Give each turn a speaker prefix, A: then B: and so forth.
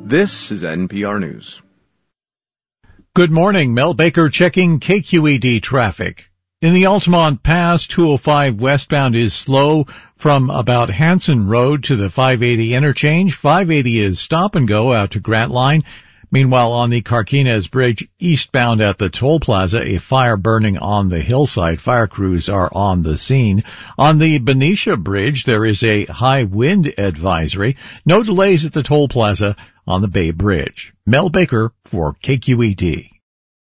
A: This is NPR News.
B: Good morning. Mel Baker checking KQED traffic. In the Altamont Pass, 205 westbound is slow from about Hanson Road to the 580 interchange. 580 is stop and go out to Grant Line. Meanwhile, on the Carquinez Bridge eastbound at the toll plaza, a fire burning on the hillside. Fire crews are on the scene. On the Benicia Bridge, there is a high wind advisory. No delays at the toll plaza on the Bay Bridge. Mel Baker for KQED.